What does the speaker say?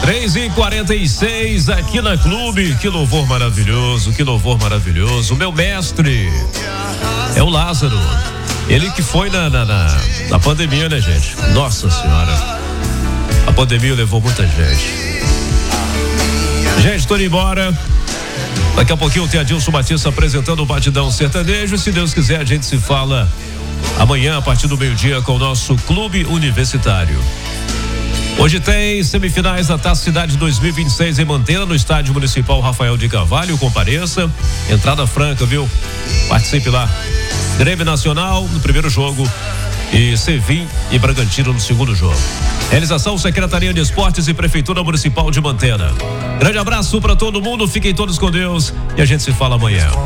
3h46 aqui na Clube. Que louvor maravilhoso, que louvor maravilhoso. O meu mestre é o Lázaro. Ele que foi na pandemia, né, gente? Nossa Senhora. A pandemia levou muita gente. Gente, tô indo embora. Daqui a pouquinho tem Adilson Batista apresentando o Batidão Sertanejo. Se Deus quiser, a gente se fala amanhã a partir do meio-dia com o nosso Clube Universitário. Hoje tem semifinais da Taça Cidade 2026 em Mantena, no Estádio Municipal Rafael de Carvalho. Compareça, entrada franca, viu? Participe lá. Grêmio Nacional no primeiro jogo e Sevim e Bragantino no segundo jogo. Realização Secretaria de Esportes e Prefeitura Municipal de Mantena. Grande abraço para todo mundo, fiquem todos com Deus e a gente se fala amanhã.